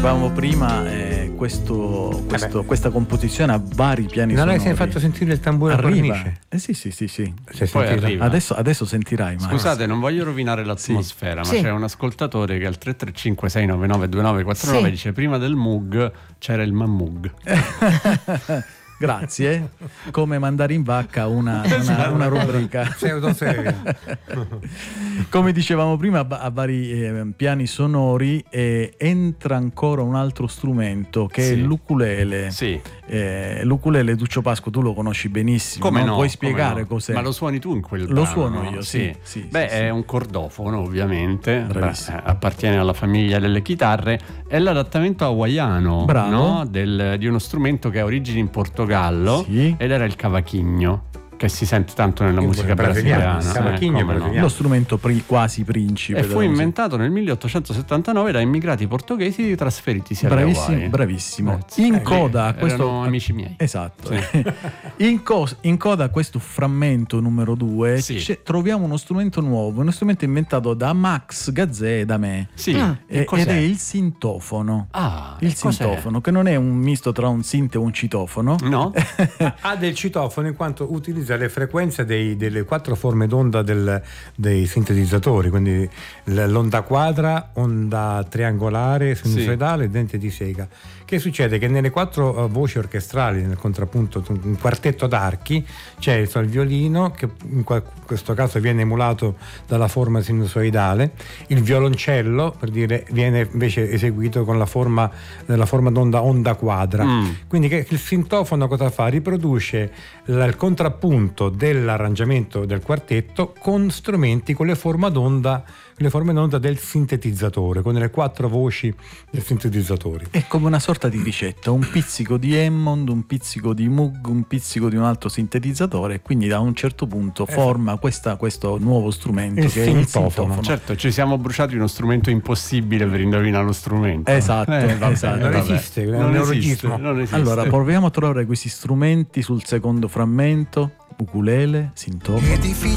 dicevamo prima, questa composizione ha vari piani non sonori. hai sempre fatto sentire il tamburo a cornice? Sì. Poi arriva. Adesso sentirai. Scusate, non voglio rovinare l'atmosfera, ma c'è un ascoltatore che al 335 699 2949 dice: prima del Moog c'era il Mammug. Grazie, come mandare in vacca una rubrica pseudoseria. Come dicevamo prima, a vari piani sonori, entra ancora un altro strumento che è l'ukulele. L'ukulele, Duccio Pasco, tu lo conosci benissimo. Come no? Puoi spiegare cos'è? Ma lo suoni tu in quel brano? Lo suono io, sì. È un cordofono, ovviamente. Appartiene alla famiglia delle chitarre. È l'adattamento hawaiano, no? Di uno strumento che ha origini in Portogallo, ed era il cavaquinho, che si sente tanto nella musica brasiliana. Lo strumento quasi principe. E fu inventato nel 1879 da immigrati portoghesi trasferitisi alle Hawaii. Bravissimo. In coda a questo, erano amici miei. Esatto. Sì. In coda a questo frammento numero 2 troviamo uno strumento nuovo, uno strumento inventato da Max Gazzè e da me. Ed è il sintofono. Sintofono, che non è un misto tra un synth e un citofono. No. Ha del citofono in quanto utilizza le frequenze delle 4 forme d'onda dei sintetizzatori, quindi l'onda quadra, onda triangolare, sinusoidale e dente di sega. Che succede? Che nelle 4 voci orchestrali, nel contrappunto, un quartetto d'archi, c'è il violino, che in questo caso viene emulato dalla forma sinusoidale, il violoncello, per dire, viene invece eseguito con la forma d'onda onda quadra. Quindi che il sintofono cosa fa? Riproduce il contrappunto dell'arrangiamento del quartetto con strumenti con le forme d'onda del sintetizzatore, con le 4 voci del sintetizzatore. È come una sorta di ricetta, un pizzico di Hammond, un pizzico di Moog, un pizzico di un altro sintetizzatore, e quindi da un certo punto forma questo nuovo strumento che è il sintofono. Certo, ci siamo bruciati uno strumento impossibile per indovinare lo strumento. Esatto. Non esiste, è un neologismo. Allora proviamo a trovare questi strumenti sul secondo frammento: ukulele, sintofono.